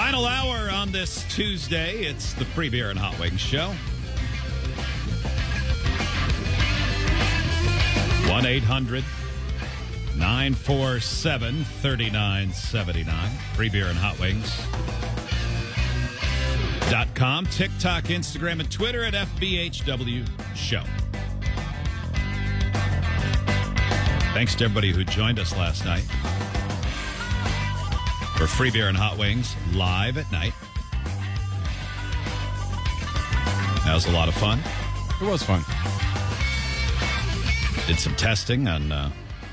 Final hour on this Tuesday. It's the Free Beer and Hot Wings Show. 1-800-947-3979. Free Beer and Hot Wings.com. TikTok, Instagram, and Twitter at FBHW Show. Thanks to everybody who joined us last night for Free Beer and Hot Wings live at night. That was a lot of fun. It was fun. Did some testing on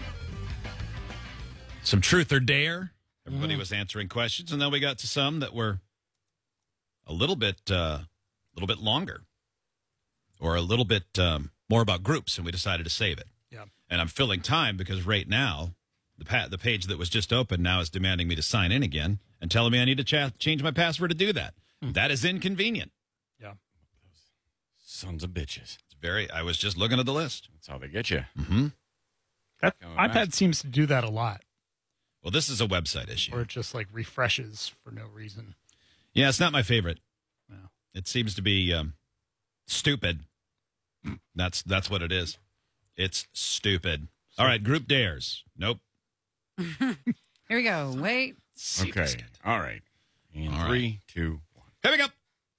some truth or dare. Everybody was answering questions, and then we got to some that were a little bit longer, or a little bit more about groups, and we decided to save it. Yeah. And I'm filling time because right now, the page that was just open now is demanding me to sign in again and telling me I need to change my password to do that. That is inconvenient. Yeah. Sons of bitches. I was just looking at the list. That's how they get you. Mm-hmm. That iPad seems to do that a lot, Well, this is a website issue. where it just like refreshes for no reason. Yeah, it's not my favorite. No. It seems to be stupid. That's what it is. It's stupid. All right, group dares. Nope. Here we go. Wait. Okay. All right. In 3, 2, 1. Here we go.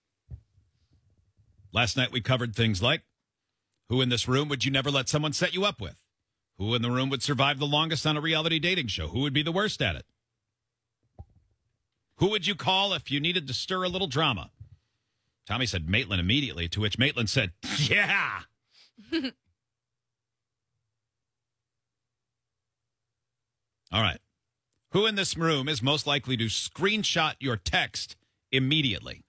Last night we covered things like, who in this room would you never let someone set you up with? Who in the room would survive the longest on a reality dating show? Who would be the worst at it? Who would you call if you needed to stir a little drama? Tommy said Maitland immediately, to which Maitland said, yeah. All right. Who in this room is most likely to screenshot your text immediately?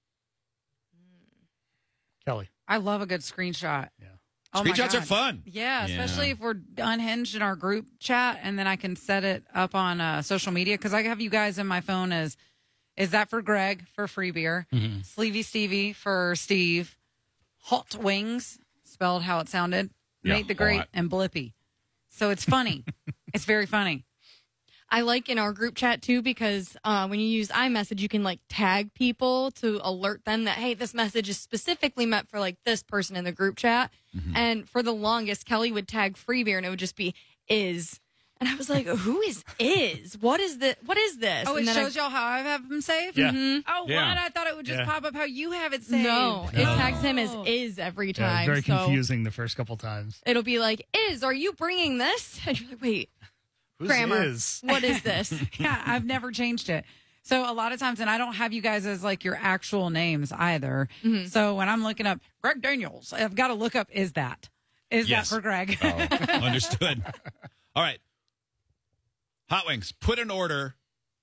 Kelly. I love a good screenshot. Yeah. Oh my Screenshots are God. fun. Yeah, Yeah. especially if we're unhinged in our group chat, and then I can set it up on social media, because I have you guys in my phone as, is that for Greg for Free Beer, Sleevy Stevie for Steve, Hot Wings, spelled how it sounded, Yeah, Nate the Great, hot. and Blippy. So it's funny. It's very funny. I like in our group chat too, because when you use iMessage, you can like tag people to alert them that, hey, this message is specifically meant for like this person in the group chat. And for the longest, Kelly would tag Free Beer and it would just be is. And I was like, who is? What is this? Oh, it And then shows y'all how I have them saved? Yeah. Oh, Yeah. what? I thought it would just Yeah. pop up how you have it saved. No, it tags him as is every Yeah, time. very so confusing the first couple times. it'll be like, are you bringing this? And you're like, wait, Who's grammar. is? What is this? Yeah, I've never changed it. So a lot of times, and I don't have you guys as like your actual names either. So when I'm looking up Greg Daniels, I've got to look up, is that Yes. for Greg? Oh, understood. All right. Hot Wings, put an order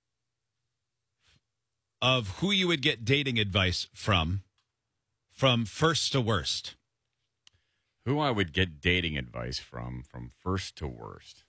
of who you would get dating advice from first to worst. Who I would get dating advice from first to worst.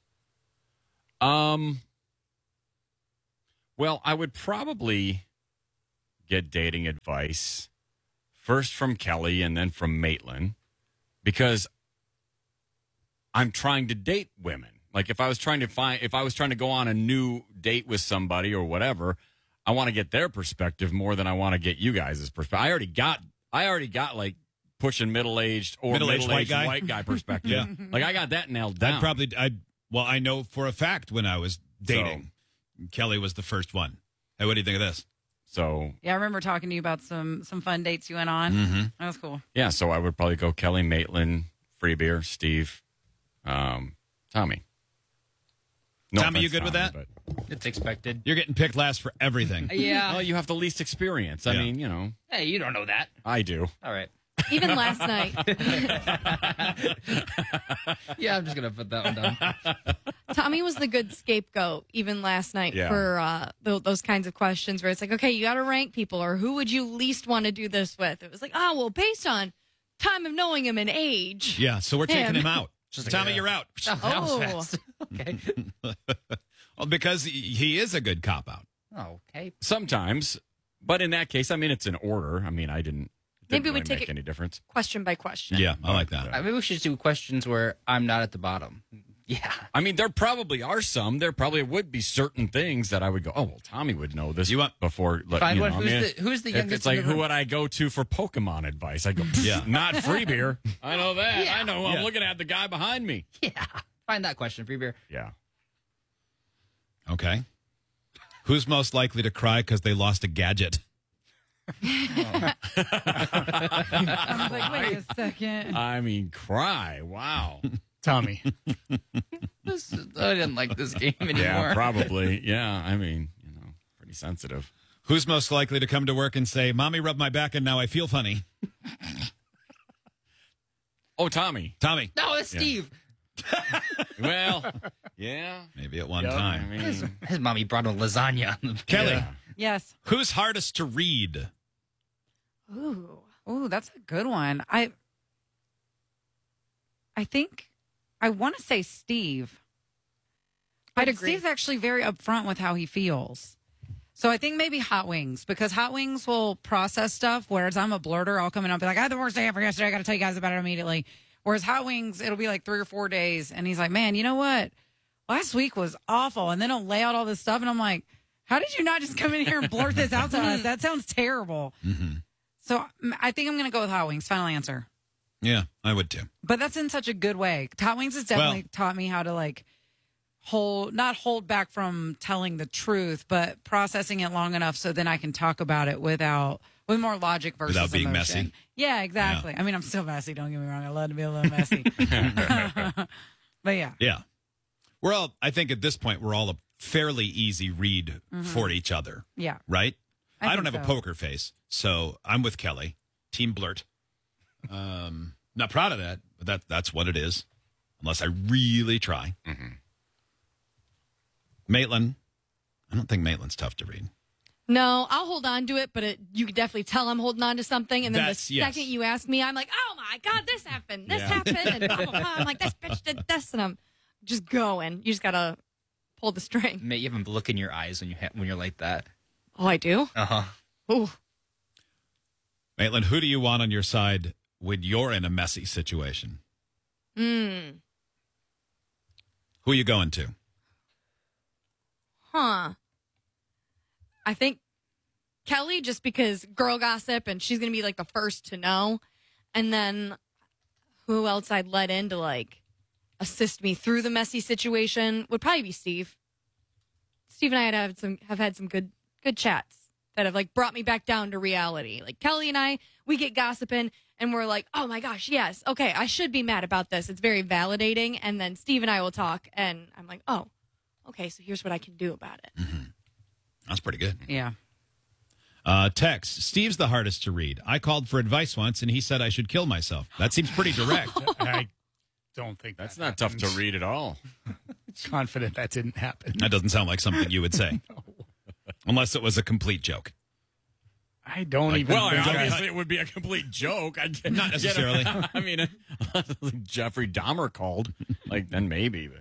Well, I would probably get dating advice first from Kelly and then from Maitland, because I'm trying to date women. Like if I was trying to go on a new date with somebody or whatever, I want to get their perspective more than I want to get you guys' perspective. I already got like pushing middle-aged white guy? white guy perspective. Yeah. Like I got that nailed down. I know for a fact when I was dating, Kelly was the first one. Hey, what do you think of this? So Yeah, I remember talking to you about some fun dates you went on. That was cool. yeah, so I would probably go Kelly, Maitland, Free Beer, Steve, Tommy. No Tommy, you offense, good with Tommy, that? but- It's expected. You're getting picked last for everything. Yeah. Well, you have the least experience. I Yeah. mean, you know, Hey, you don't know that. I do. All right. Even last night. Yeah, I'm just going to put that one down. Tommy was the good scapegoat even last night Yeah. for those kinds of questions where it's like, okay, you got to rank people, or who would you least want to do this with? It was like, well, based on time of knowing him and age. Yeah, so we're taking Him. him out. Tommy, you're out. Oh, that was Oh. fast. Okay. Well, because he is a good cop-out. Oh, okay. Sometimes, but in that case, I mean, it's an order. I mean, it didn't Maybe we really take make it- any difference. Question by question. Yeah, I like that. Maybe we should do questions where I'm not at the bottom. Yeah. I mean, there probably are some. There probably would be certain things that I would go, oh, well, Tommy would know this You want- before. Find one. I mean, Who's the if youngest? it's like, in the who room? would I go to for Pokemon advice? I go, Yeah. not free beer. I know that. Yeah. I know. Yeah. I'm looking at the guy behind me. Yeah. Find that question. Free beer. Yeah. Okay. Who's most likely to cry because they lost a gadget? I was like, wait a second. I mean, cry. Wow. Tommy. I didn't like this game anymore. Yeah, probably. Yeah. I mean, pretty sensitive. Who's most likely to come to work and say, Mommy rubbed my back and now I feel funny? Oh, Tommy. Tommy. No, it's Steve. Well, yeah. Maybe at one Yep. I time. mean, His mommy brought him lasagna. Kelly. yeah. Yes. Who's hardest to read? Ooh, that's a good one. I think I want to say Steve. I'd But agree. Steve's actually very upfront with how he feels. So I think maybe Hot Wings, because Hot Wings will process stuff, whereas I'm a blurter. I'll come in and be like, I had the worst day ever yesterday. I got to tell you guys about it immediately. Whereas Hot Wings, it'll be like 3 or 4 days. And he's like, man, you know what? Last week was awful. And then he'll lay out all this stuff. And I'm like, how did you not just come in here and blurt this out to us? That sounds terrible. Mm-hmm. So I think I'm going to go with Hot Wings. Final answer. Yeah, I would too. But that's in such a good way. Hot Wings has definitely taught me how to like not hold back from telling the truth, but processing it long enough so then I can talk about it with more logic versus Without being emotion. messy. Yeah, exactly. I mean, I'm still messy. Don't get me wrong. I love to be a little messy. But yeah. Yeah. I think at this point, we're all a fairly easy read for each other, Yeah. right? I don't think have a so. poker face, so I'm with Kelly. Team Blurt. Not proud of that, but that's what it is, unless I really try. Maitland. I don't think Maitland's tough to read. No, I'll hold on to it, but you could definitely tell I'm holding on to something. And then That's- the yes. second you ask me, I'm like, oh my God, this happened. This Yeah. happened. And blah, blah, blah. I'm like, this bitch did this. And I'm just going. You just got to pull the string. Mate, you have a look in your eyes when you're like that. Oh, I do? Uh huh. Ooh. Maitland, who do you want on your side when you're in a messy situation? Who are you going to? Huh. I think Kelly, just because girl gossip and she's going to be like the first to know. And then who else I'd let in to like assist me through the messy situation would probably be Steve. Steve and I have had some good chats that have like brought me back down to reality. Like Kelly and I, we get gossiping and we're like, oh my gosh, yes. Okay. I should be mad about this. It's very validating. And then Steve and I will talk and I'm like, oh, okay. So here's what I can do about it. That's pretty good. Yeah. Text. Steve's the hardest to read. I called for advice once, and he said I should kill myself. That seems pretty direct. I don't think That's that not tough to happens. read at all. Confident that didn't happen. That doesn't sound like something you would say. Unless it was a complete joke. I don't Like, even. Well, think obviously it would be a complete joke. Not necessarily. I mean, unless Jeffrey Dahmer called, like then maybe.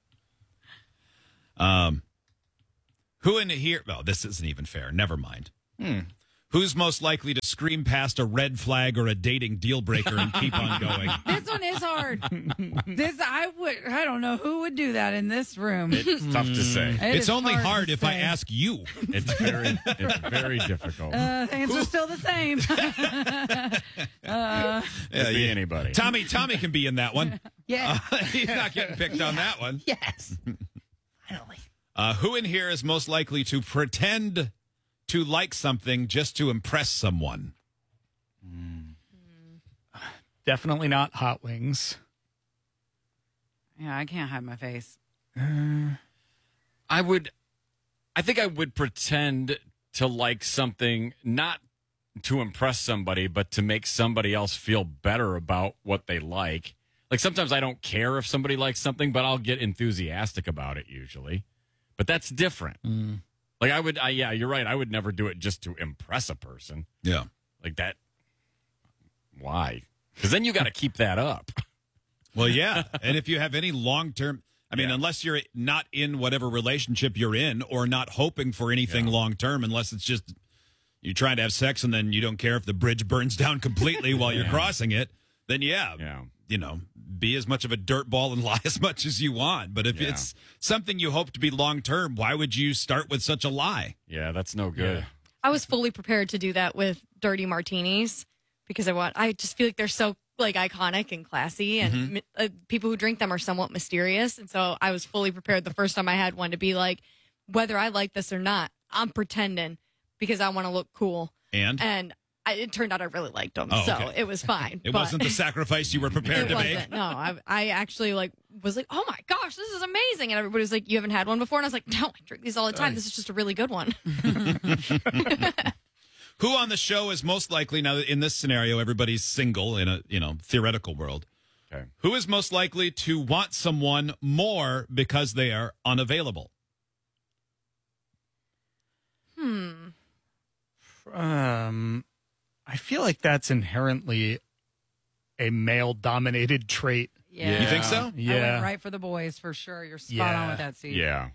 But. Who in here? Well, this isn't even fair. Never mind. Who's most likely to scream past a red flag or a dating deal breaker and keep on going? This one is hard. I don't know who would do that in this room. It's tough to say. It It's is only to hard if I say. ask you. It's very difficult. The answer's still the same. Could be anybody. Tommy can be in that one. Yeah. He's not getting picked on that one. Yes. Finally. Who in here is most likely to pretend to like something just to impress someone? Definitely not Hot Wings. Yeah, I can't hide my face. I think I would pretend to like something, not to impress somebody, but to make somebody else feel better about what they like. Like sometimes I don't care if somebody likes something, but I'll get enthusiastic about it usually. But that's different. Like yeah, you're right. I would never do it just to impress a person Yeah. like that. Why? Because then you got to keep that up. Well, yeah. And if you have any long-term, Yeah. unless you're not in whatever relationship you're in or not hoping for anything long-term, unless it's just you're trying to have sex and then you don't care if the bridge burns down completely while you're crossing it, then yeah. be as much of a dirtball and lie as much as you want. But if it's something you hope to be long term, why would you start with such a lie? Yeah, that's no good. I was fully prepared to do that with dirty martinis because I just feel like they're so like iconic and classy, and people who drink them are somewhat mysterious. And so I was fully prepared the first time I had one to be like, whether I like this or not, I'm pretending because I want to look cool. And it turned out I really liked them, Oh, so okay. it was fine. it but wasn't the sacrifice you were prepared it to wasn't. make. No, I actually was like, oh my gosh, this is amazing, and everybody was like, you haven't had one before, and I was like, no, I drink these all the time. This is just a really good one. Who on the show is most likely, now in this scenario, everybody's single in a theoretical world. Okay. Who is most likely to want someone more because they are unavailable? I feel like that's inherently a male-dominated trait. Yeah. You think so? I Yeah. went right for the boys for sure. You're spot Yeah. on with that, Steve. Yeah.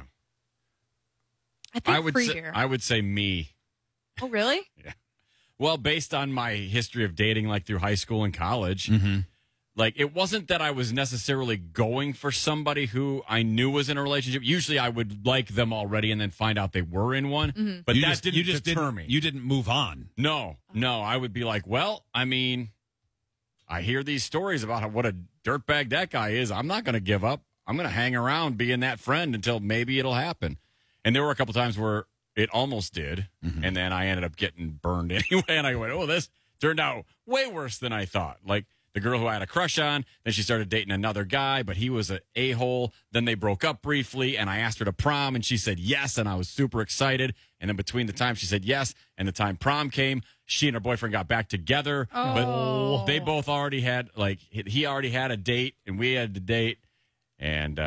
I think free say, beer. I would say me. Oh, really? Well, based on my history of dating, like through high school and college, like it wasn't that I was necessarily going for somebody who I knew was in a relationship. Usually, I would like them already and then find out they were in one. But that didn't deter me. You didn't move on. No, I would be like, well, I mean, I hear these stories about what a dirtbag that guy is. I'm not going to give up. I'm going to hang around being that friend until maybe it'll happen. And there were a couple times where it almost did, and then I ended up getting burned anyway. And I went, oh, this turned out way worse than I thought. Like the girl who I had a crush on, then she started dating another guy, but he was an a-hole. Then they broke up briefly, and I asked her to prom, and she said yes, and I was super excited. And then between the time she said yes and the time prom came, she and her boyfriend got back together. But they both already had, like, he already had a date, and we had the date. And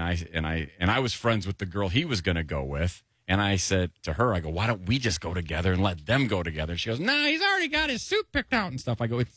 I was friends with the girl he was going to go with. And I said to her, I go, why don't we just go together and let them go together? She goes, nah, he's already got his suit picked out and stuff. I go,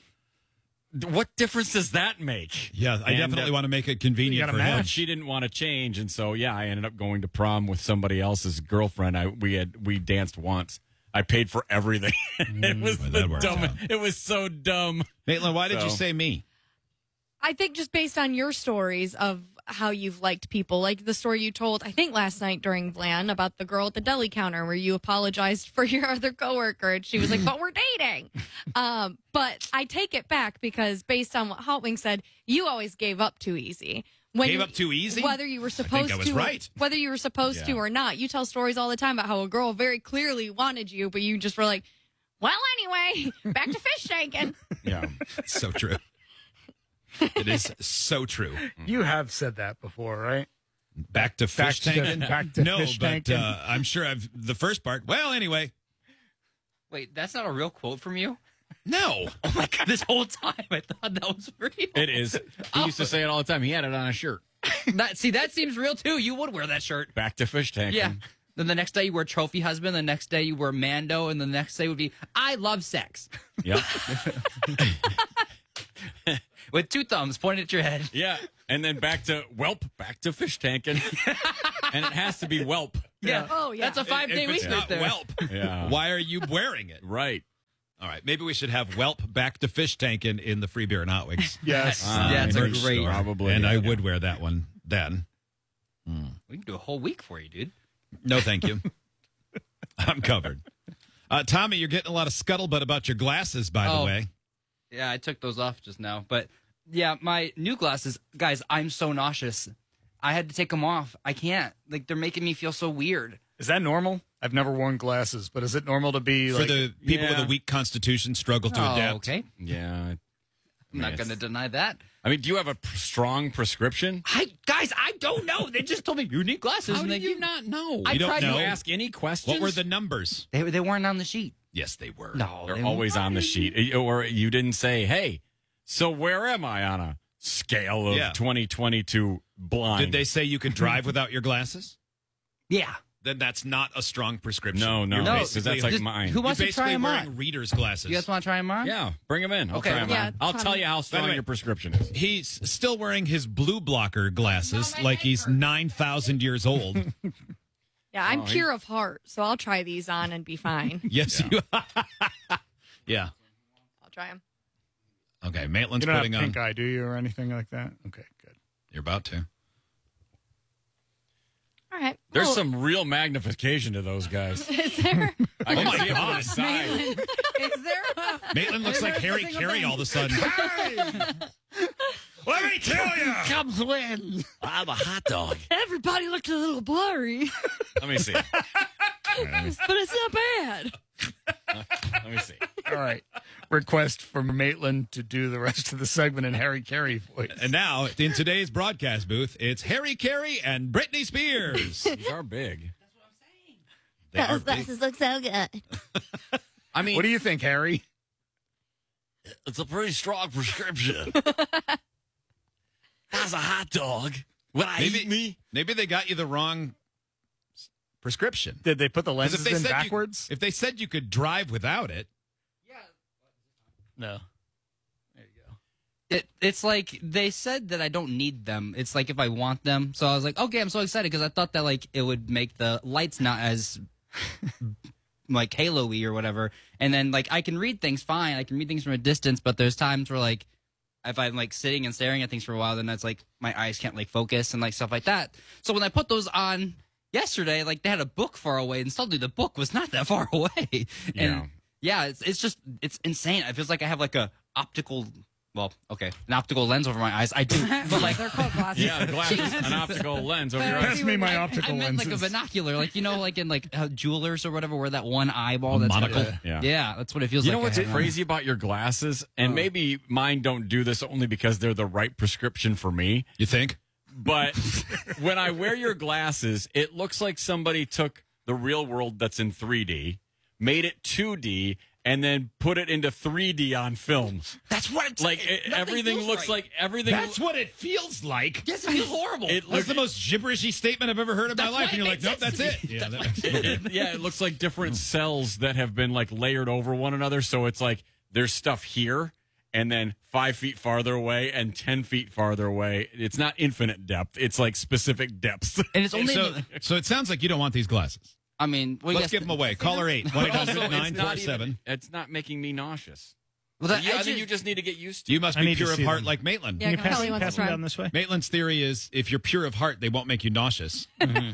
what difference does that make? Yeah, I definitely want to make it convenient for him. But she didn't want to change, and so I ended up going to prom with somebody else's girlfriend. We danced once. I paid for everything. It was It was so dumb. Maitland, why did you say me? I think just based on your stories of how you've liked people, like the story you told, I think last night during Vlan about the girl at the deli counter where you apologized for your other coworker and she was like, but we're dating. But I take it back because based on what Hot Wing said, you always gave up too easy. Gave up too easy? Whether you were supposed I was right. Whether you were supposed to or not. You tell stories all the time about how a girl very clearly wanted you, but you just were like, well, anyway, back to fish tanking. Yeah. It's so true. It is so true. You have said that before, right? Back to fish tanking? Back to no, fish but tanking. I'm sure the first part. Well, anyway. Wait, that's not a real quote from you? No. Oh my God, this whole time I thought that was real. It is. He used to say it all the time. He had it on a shirt. That seems real too. You would wear that shirt. Back to fish tanking. Yeah. Then the next day you wear trophy husband. The next day you wear Mando, and the next day would be I love sex Yep. with two thumbs pointed at your head. Yeah. And then back to fish tanking. And it has to be whelp. Yeah. Oh, yeah. That's a 5-day If week it's right not there. whelp, Yeah. why are you wearing it? Right. All right, maybe we should have whelp back to fish tanking in the free beer and hot wings. Yes. Yeah, it's a merch great. store. Probably, and I yeah. would wear that one then. We can do a whole week for you, dude. No, thank you. I'm covered. Tommy, you're getting a lot of scuttlebutt about your glasses, by the way. Yeah, I took those off just now. But yeah, my new glasses, guys, I'm so nauseous. I had to take them off. I can't. Like, they're making me feel so weird. Is that normal? I've never worn glasses, but is it normal to be For like the people with yeah. a weak constitution struggle to Oh, adapt. okay. Yeah. I'm not going to deny that. I mean, do you have a strong prescription? Guys, I don't know. They just told me you need glasses. How and do they you give- not know? I You don't tried to know? ask any questions? What were the numbers? They weren't on the sheet. Yes, they were. No, They're they always weren't. on the sheet. Or you didn't say, hey, so where am I on a scale of Yeah. 2022 blind? Did they say you could drive without your glasses? Yeah. Then that's not a strong prescription. No, You're No, because that's like just- mine. Who wants You're to try basically them wearing on? reader's glasses. You guys want to try them on? Yeah, bring them in. I'll Okay. try 'em Yeah, on. I'll Tommy. tell you how By strong the way- your prescription is. He's still wearing his blue blocker glasses like he's 9,000 years old. Yeah, I'm pure of heart, so I'll try these on and be fine. Yes, you. Yeah. I'll try them. Okay, Maitland's You don't putting have on. pink eye, do you, or anything like that? Okay, good. You're about to. All right. There's Well, some real magnification to those guys. Is there? I can my see them on God. the side. Is there? Maitland looks like Harry Carey all of a sudden. Let me tell you. Cubs win. I'm a hot dog. Everybody looked a little blurry, Let me see. All right, but it's not bad. let me see. All right. Request from Maitland to do the rest of the segment in Harry Carey voice. And now, in today's broadcast booth, it's Harry Carey and Britney Spears. These are big. They are Those big. glasses look so good. I mean, What do you think, Harry? it's a pretty strong prescription. That's a hot dog. When I eat me, Maybe they got you the wrong prescription. Did they put the 'Cause lenses in said backwards? if they said you could drive without it, No. There you go. It's like they said that I don't need them. It's like if I want them. So I was like, okay, I'm so excited because I thought that like it would make the lights not as like halo-y or whatever. And then like I can read things fine. I can read things from a distance, but there's times where like if I'm like sitting and staring at things for a while, then that's like my eyes can't like focus and like stuff like that. So when I put those on yesterday, like they had a book far away, and suddenly the book was not that far away. And yeah, it's just it's insane. It feels like I have like a optical. Well, okay, an optical lens over my eyes. I do, but like They're called glasses. yeah, glasses, an optical lens over your But- eyes. Pass me my I optical meant lenses. like a binocular, like you know, like in like jewelers or whatever, where that one eyeball. That's monocle? Like Yeah. that's what it feels You like. know what's I have. crazy about your glasses? And maybe mine don't do this only because they're the right prescription for me. you think? But when I wear your glasses, it looks like somebody took the real world that's in 3D, made it 2D, and then put it into 3D on film. That's what it's Like Nothing everything feels looks right. like everything. That's what it feels like. Yes, it feels horrible. It That's looks the most gibberishy statement I've ever heard in my That's life. why And you're it like, makes nope, that's sense it. to Yeah, me. yeah, it looks like different cells that have been like layered over one another. So it's like there's stuff here, and then 5 feet farther away, and 10 feet farther away. It's not infinite depth; it's like specific depths. and it's only. so it sounds like you don't want these glasses. I mean, well, Let's yes, give them away. Caller 8 But also, 1-800-947. it's not making me nauseous. Well, the I think edges- you just need to get used to. You must I be need to pure of see heart them. like Maitland. Yeah, Can you pass, Kelly wants to pass them try. down this way? Maitland's theory is if you're pure of heart, they won't make you nauseous. Yeah.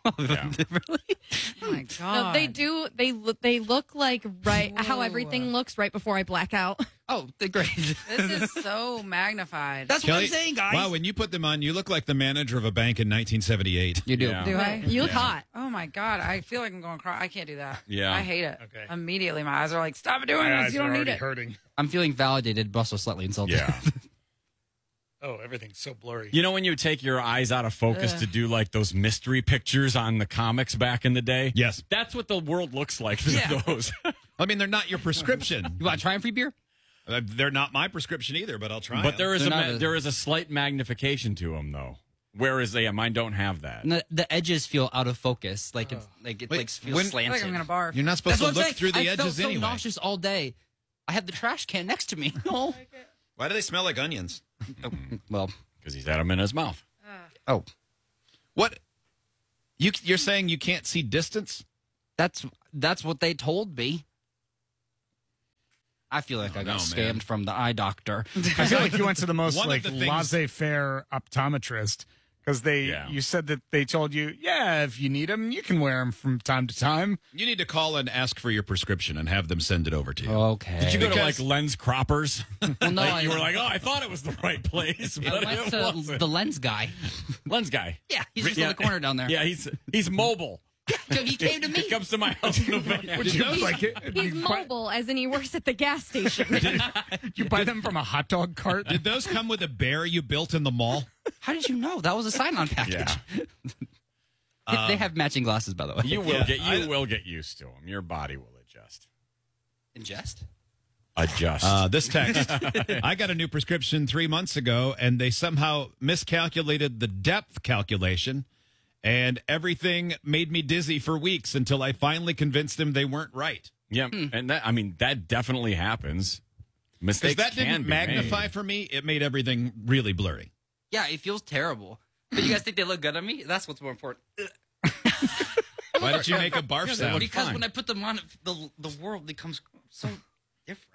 Oh my god. No, they do. They look like how everything looks right before I black out. Oh, they're great. This is so magnified. That's what I'm saying, guys. Wow, when you put them on, you look like the manager of a bank in 1978. You do. Yeah. Do I? You look hot. Oh my god, I feel like I'm going to cry. I can't do that. Yeah. I hate it. Okay. Immediately, my eyes are like, stop doing My this. eyes You are don't need already it. hurting. I'm feeling validated, but also slightly insulted. Yeah. Oh, everything's so blurry. You know when you take your eyes out of focus to do like those mystery pictures on the comics back in the day? Yes. That's what the world looks like through Yeah. those. I mean, they're not your prescription. You want to try and free beer? They're not my prescription either, but I'll try. But there is They're not there is a slight magnification to them though. Whereas mine don't have that. And the edges feel out of focus, like it's like it Wait, like feels when- I feel slanted. like I'm going to barf. You're not supposed That's to what I'm look saying. through the I felt edges so anyway. nauseous all day. I have the trash can next to me. No. Why do they smell like onions? Well. Because he's had them in his mouth. Oh. What? You're saying you can't see distance? That's what they told me. I feel like I got know, man. scammed from the eye doctor. I feel like you went to the most One of like the things- laissez-faire optometrist because Yeah. you said that they told you, yeah, if you need them, you can wear them from time to time. You need to call and ask for your prescription and have them send it over to you. Okay. Did you go to Because- like lens croppers? Well, no, Like, you were like, oh, I thought it was the right place, I but went it to wasn't. the lens guy. Lens guy. Yeah, he's just in the corner down there. Yeah, he's mobile. He came to me. He comes to my house in the van. Would you like it? He's mobile, as in he works at the gas station. You buy them from a hot dog cart? Did those come with a bear you built in the mall? How did you know? That was a sign-on package. Yeah. They have matching glasses, by the way. You will Yeah, will get used to them. Your body will adjust. ingest. Adjust. This text. I got a new prescription 3 months ago, and they somehow miscalculated the depth calculation, and everything made me dizzy for weeks until I finally convinced them they weren't right. yeah, and that definitely happens. Because Mistakes that can didn't be magnify made. for me. It made everything really blurry. Yeah, it feels terrible. But you guys think they look good on me? That's what's more important. Why did you make a barf sound? Because fine. when I put them on, the world becomes so different.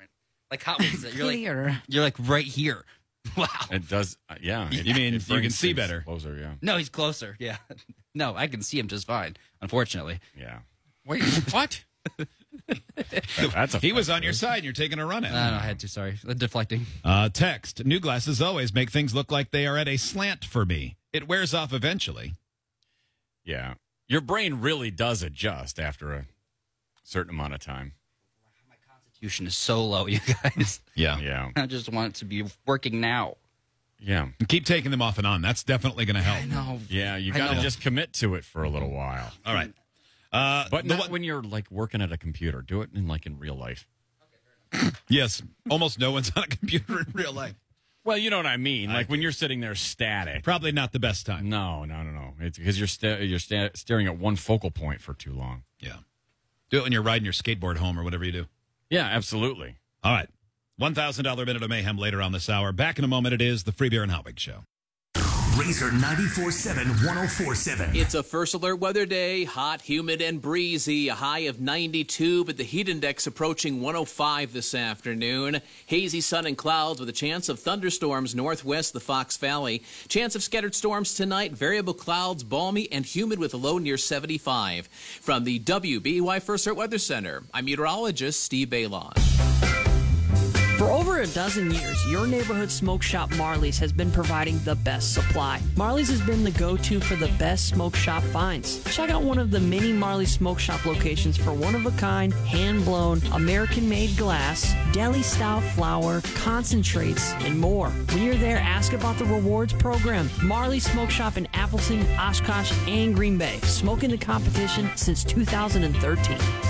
Like Hot Wheels. Here. You're like right here. Wow. It does. Yeah. You mean it you can brings see things better? Closer. Yeah. No, he's closer. Yeah. No, I can see him just fine. Unfortunately. Yeah. Wait. What? That's a He was on your side and you're taking a run at him. No, I had to. Sorry, deflecting. Text. New glasses always make things look like they are at a slant for me. It wears off eventually. Yeah. Your brain really does adjust after a certain amount of time. Constitution is so low, you guys. Yeah. Yeah. I just want it to be working now. Yeah. Keep taking them off and on. That's definitely going to help. I know. Yeah. You I got to know. just commit to it for a little while. All right. But not when you're like working at a computer. Do it in real life. Yes. Almost no one's on a computer in real life. Well, you know what I mean. Like when you're sitting there static. Probably not the best time. No. It's because you're staring at one focal point for too long. Yeah. Do it when you're riding your skateboard home or whatever you do. Yeah, absolutely. All right. $1,000 Minute of Mayhem later on this hour. Back in a moment, it is the Free Beer and Hotwig Show. Razor 94.7, 104.7. It's a first alert weather day, hot, humid, and breezy. A high of 92, but the heat index approaching 105 this afternoon. Hazy sun and clouds with a chance of thunderstorms northwest the Fox Valley. Chance of scattered storms tonight, variable clouds, balmy, and humid with a low near 75. From the WBEY First Alert Weather Center, I'm meteorologist Steve Baylon. For over a dozen years, your neighborhood smoke shop Marley's has been providing the best supply. Marley's has been the go-to for the best smoke shop finds. Check out one of the many Marley's smoke shop locations for one-of-a-kind, hand-blown, American-made glass, deli-style flour, concentrates, and more. When you're there, ask about the rewards program. Marley's Smoke Shop in Appleton, Oshkosh, and Green Bay. Smoking the competition since 2013.